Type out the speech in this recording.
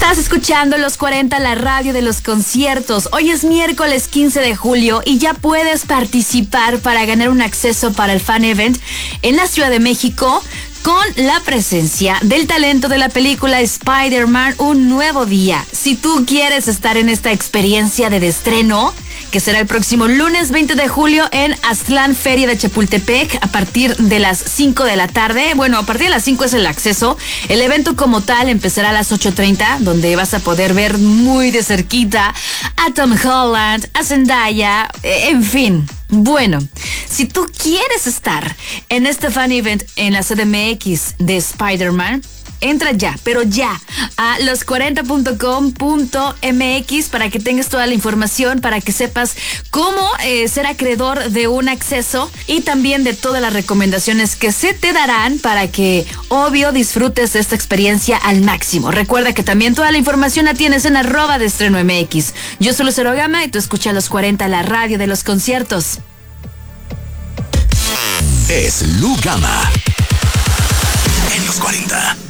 Estás escuchando Los 40, la radio de los conciertos. Hoy es miércoles 15 de julio y ya puedes participar para ganar un acceso para el Fan Event en la Ciudad de México con la presencia del talento de la película Spider-Man Un Nuevo Día. Si tú quieres estar en esta experiencia de estreno, que será el próximo lunes 20 de julio en Aztlán Feria de Chapultepec a partir de las 5 de la tarde. Bueno, a partir de las 5 es el acceso. El evento como tal empezará a las 8:30, donde vas a poder ver muy de cerquita a Tom Holland, a Zendaya, en fin. Bueno, si tú quieres estar en este fan event en la CDMX de Spider-Man, entra ya, pero ya, a los40.com.mx para que tengas toda la información, para que sepas cómo ser acreedor de un acceso y también de todas las recomendaciones que se te darán para que, obvio, disfrutes de esta experiencia al máximo. Recuerda que también toda la información la tienes en @deestreno.mx. Yo soy Lucero Gama y tú escuchas Los 40, la radio de los conciertos. Es Lu Gama en Los 40.